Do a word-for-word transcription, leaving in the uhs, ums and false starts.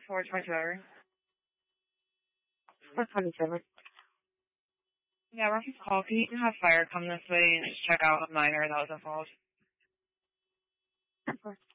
four twenty-seven. four twenty-seven. Yeah, reference call. Can you have fire come this way and just check out a minor that was involved? Of course.